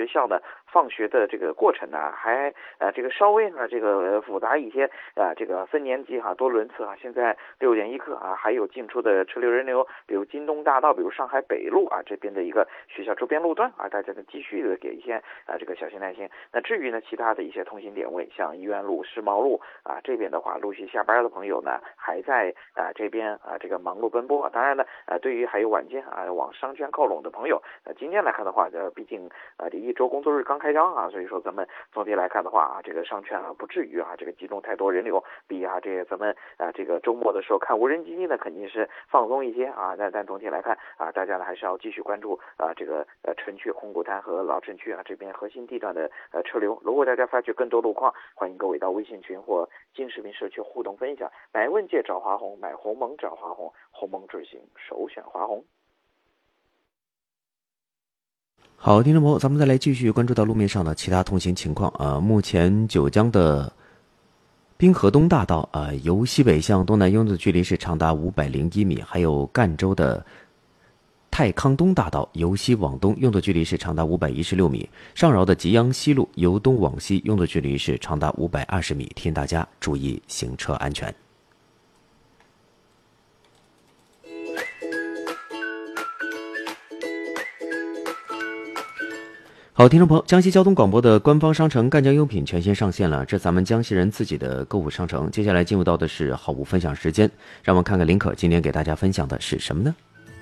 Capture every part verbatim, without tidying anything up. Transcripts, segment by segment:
学校呢放学的这个过程呢还呃这个稍微呢这个复杂一些啊、呃，这个分年级哈、啊、多轮次啊，现在六点一刻啊，还有进出的车流人流，比如京东大道，比如上海北路啊这边的一个学校周边路段啊，大家呢继续的给一些啊这个小心耐心。那至于呢其他的一些通行点位，像医院路、世贸路啊这边的话，陆续下班的朋友呢还在啊这边啊这个忙碌奔波。当然呢啊对于还有晚间啊往商圈靠拢的朋友，那、啊、今天来看的话，呃毕竟啊这一周工作日刚开张啊，所以说咱们总体来看的话啊，这个商圈啊不至于啊这个集中太多人流，比啊这个咱们啊这个周末的时候看无人机呢肯定是放松一些啊，但但总体来看啊，大家呢还是要继续关注啊这个呃城区红谷滩和老城区啊这边核心地段的呃车流。如果大家发觉更多路况，欢迎各位到微信群或金视频社区互动分享。买问界找华虹，买鸿蒙找华虹，鸿蒙智行首选华虹。 好，听众朋友，咱们再来继续关注到路面上的其他通行情况啊、呃。目前九江的滨河东大道啊、呃，由西北向东南拥堵距离是长达五百零一米，还有赣州的太康东大道由西往东拥堵距离是长达五百一十六米，上饶的吉阳西路由东往西拥堵距离是长达五百二十米，提醒大家注意行车安全。好，听众朋友，江西交通广播的官方商城赣江优品全新上线了，这咱们江西人自己的购物商城。接下来进入到的是好物分享时间，让我们看看林可今天给大家分享的是什么呢？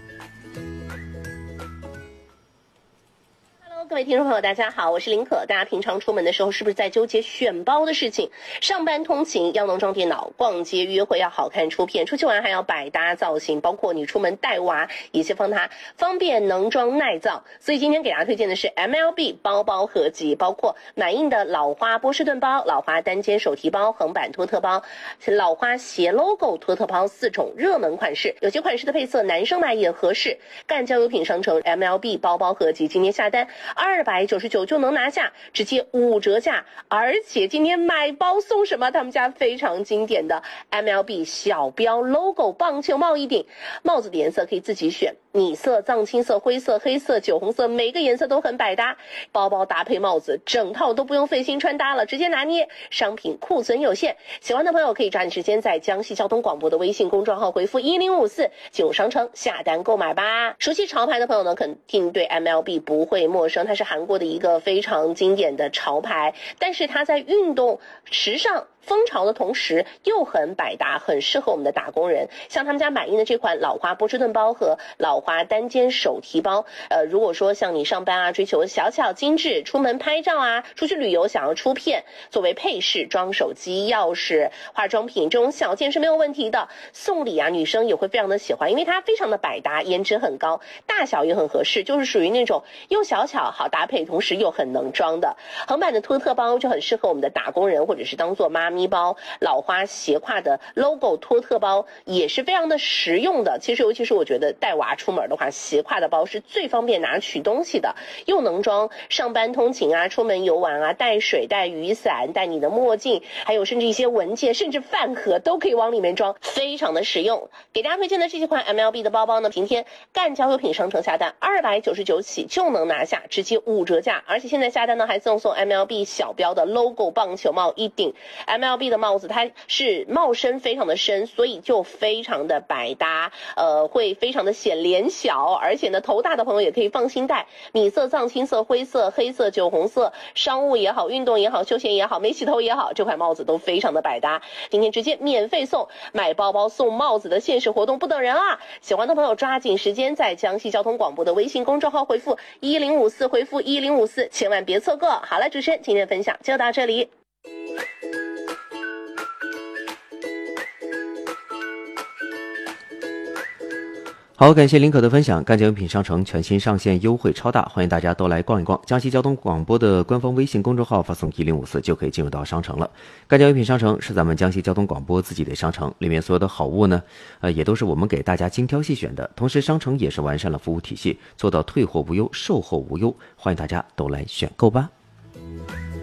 各位听众朋友大家好，我是林可。大家平常出门的时候是不是在纠结选包的事情？上班通勤要能装电脑，逛街约会要好看出片，出去玩还要百搭造型，包括你出门带娃也是帮它方便能装耐造。所以今天给大家推荐的是 M L B 包包合集，包括满印的老花波士顿包、老花单肩手提包、横版托特包、老花斜 logo 托特包四种热门款式，有些款式的配色男生买也合适。赣江优品商城 M L B 包包合集今天下单二百九十九就能拿下，直接五折价，而且今天买包送什么？他们家非常经典的 M L B 小标 logo 棒球帽一顶，帽子的颜色可以自己选，米色、藏青色、灰色、黑色、酒红色，每个颜色都很百搭。包包搭配帽子，整套都不用费心穿搭了，直接拿捏。商品库存有限，喜欢的朋友可以抓紧时间在江西交通广播的微信公众号回复一零五四进入商城下单购买吧。熟悉潮牌的朋友呢，肯定对 M L B 不会陌生，它是韩国的一个非常经典的潮牌，但是它在运动、时尚、风潮的同时又很百搭，很适合我们的打工人。像他们家满印的这款老花波士顿包和老花单肩手提包，呃，如果说像你上班啊，追求小巧精致，出门拍照啊，出去旅游想要出片，作为配饰、装手机、钥匙、化妆品这种小件是没有问题的。送礼啊，女生也会非常的喜欢，因为它非常的百搭，颜值很高，大小也很合适，就是属于那种又小巧好搭配，同时又很能装的。横版的托特包就很适合我们的打工人，或者是当做妈咪包。老花斜挎的 logo 托特包也是非常的实用的。其实尤其是我觉得带娃出门的话，斜挎的包是最方便拿取东西的，又能装上班通勤啊，出门游玩啊，带水带雨伞带你的墨镜，还有甚至一些文件甚至饭盒都可以往里面装，非常的实用。给大家推荐的这几款 M L B 的包包呢，今天赣江优品商城下单二百九十九起就能拿下，直接五折价，而且现在下单呢还赠送 M L B 小标的 logo 棒球帽一顶。 M L B 的帽子它是帽身非常的深，所以就非常的百搭，呃，会非常的显脸小，而且呢头大的朋友也可以放心戴，米色、藏青色、灰色、黑色、酒红色，商务也好，运动也好，休闲也好，没洗头也好，这款帽子都非常的百搭。今天直接免费送，买包包送帽子的限时活动不等人啊！喜欢的朋友抓紧时间在江西交通广播的微信公众号回复一零五四，回复一零五四，千万别错过。好了，主持人今天的分享就到这里。 好，感谢林可的分享。赣江优品商城全新上线，优惠超大，欢迎大家都来逛一逛。江西交通广播的官方微信公众号发送一零五四就可以进入到商城了。赣江优品商城是咱们江西交通广播自己的商城，里面所有的好物呢，呃，也都是我们给大家精挑细选的。同时，商城也是完善了服务体系，做到退货无忧、售后无忧，欢迎大家都来选购吧。